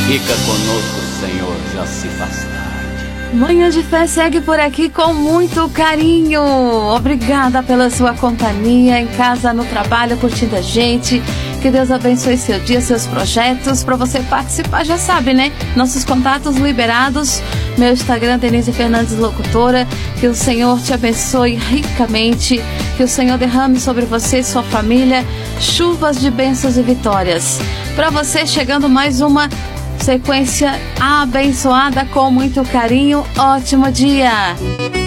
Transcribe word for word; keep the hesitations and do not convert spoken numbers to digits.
Fica conosco, Senhor, já se faz tarde. Manhã de Fé segue por aqui com muito carinho. Obrigada pela sua companhia em casa, no trabalho, curtindo a gente. Que Deus abençoe seu dia, seus projetos. Para você participar, já sabe, né? Nossos contatos liberados. Meu Instagram, Denise Fernandes Locutora. Que o Senhor te abençoe ricamente. Que o Senhor derrame sobre você e sua família chuvas de bênçãos e vitórias. Para você, chegando mais uma sequência abençoada com muito carinho. Ótimo dia!